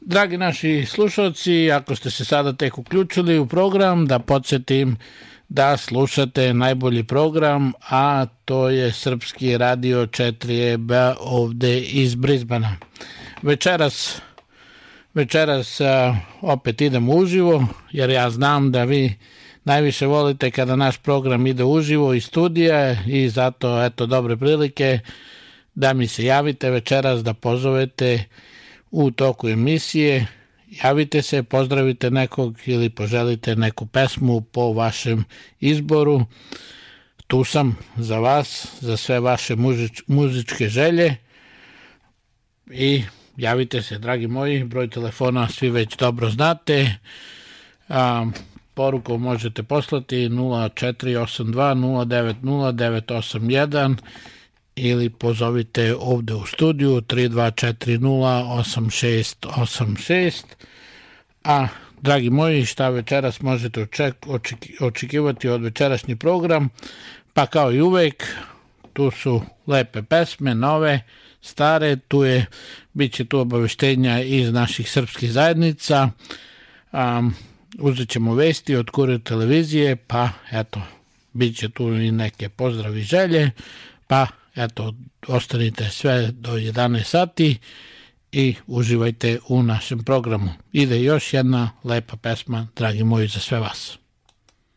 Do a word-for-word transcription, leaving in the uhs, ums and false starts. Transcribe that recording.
Dragi naši slušalci, ako ste se sada tek uključili u program, da podsjetim da slušate najbolji program, a to je Srpski radio četiri E B ovde iz Brisbana. Večeras, večeras a, opet idemo uživo, jer ja znam da vi najviše volite kada naš program ide uživo iz studija i zato, eto, dobre prilike da mi se javite večeras, da pozovete u toku emisije. Javite se, pozdravite nekog ili poželite neku pesmu po vašem izboru. Tu sam za vas, za sve vaše muzič, muzičke želje i javite se, dragi moji. Broj telefona svi već dobro znate. A, poruku možete poslati nula četiri osam dva nula devet nula devet osam jedan ili pozovite ovde u studiju tri dva četiri nula osam šest osam šest. A, dragi moji, šta večeras možete oček, očeki, očekivati od večerašnji program? Pa kao i uvek, tu su lepe pesme, nove, stare, tu je, bit će tu obaveštenja iz naših srpskih zajednica, um, uzet ćemo vesti od Kurir televizije, pa eto, bit će tu i neke pozdravi želje, pa eto, ostanite sve do jedanaest sati i uživajte u našem programu. Ide još jedna lepa pesma, dragi moji, za sve vas.